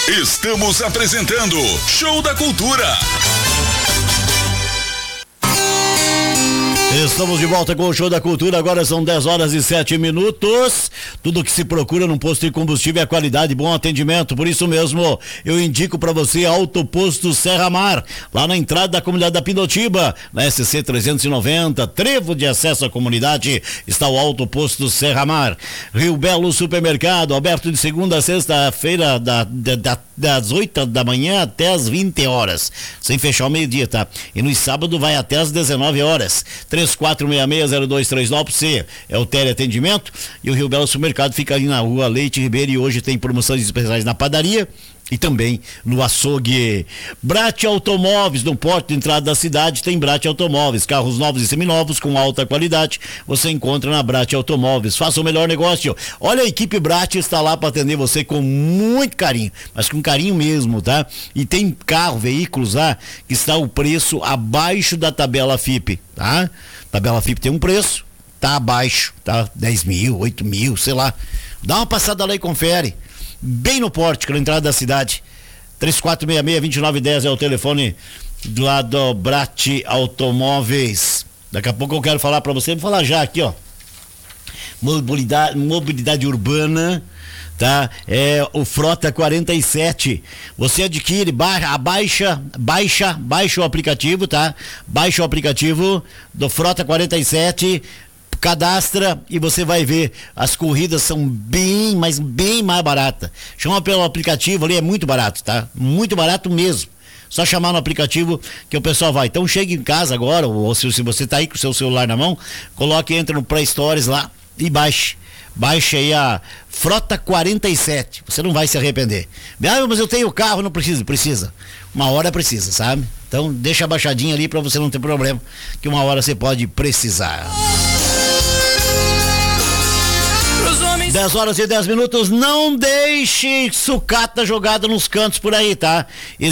Estamos apresentando Show da Cultura. Estamos de volta com o Show da Cultura, agora são 10h07. Tudo que se procura num posto de combustível é qualidade e bom atendimento, por isso mesmo eu indico para você Auto Posto Serra Mar, lá na entrada da comunidade da Pindotiba, na SC 390, trevo de acesso à comunidade, está o Auto Posto Serra Mar. Rio Belo Supermercado, aberto de segunda a sexta-feira, das 8 da manhã até as 20 horas, sem fechar o meio-dia, tá? E no sábado vai até as 19 horas. 3466-0239 é o teleatendimento, e o Rio Belo Supermercado fica ali na rua Leite Ribeiro, e hoje tem promoções especiais na padaria e também no açougue. Brat Automóveis, no porto de entrada da cidade tem Brat Automóveis, carros novos e seminovos com alta qualidade, você encontra na Brat Automóveis. Faça o melhor negócio. Olha, a equipe Brat está lá para atender você com muito carinho, mas com carinho mesmo, tá? E tem veículos lá que está o preço abaixo da tabela FIPE, tá? Tabela FIPE tem um preço, tá abaixo, tá? 10 mil, 8 mil, sei lá. Dá uma passada lá e confere. Bem no pórtico, na entrada da cidade. 3466-2910 é o telefone lá do Brat Automóveis. Daqui a pouco eu quero falar pra você, vou falar já aqui, ó. Mobilidade urbana, tá? É o Frota 47. Você adquire, baixa o aplicativo, tá? Baixa o aplicativo do Frota 47, cadastra e você vai ver, as corridas são bem mais baratas. Chama pelo aplicativo ali, é muito barato, tá? Muito barato mesmo. Só chamar no aplicativo que o pessoal vai. Então chegue em casa agora, ou se você tá aí com o seu celular na mão, entra no Play Stores lá e baixe aí a Frota 47, você não vai se arrepender. Ah, mas eu tenho carro, não precisa. Uma hora precisa, sabe? Então deixa baixadinha ali pra você não ter problema, que uma hora você pode precisar. 10h10, não deixe sucata jogada nos cantos por aí, tá?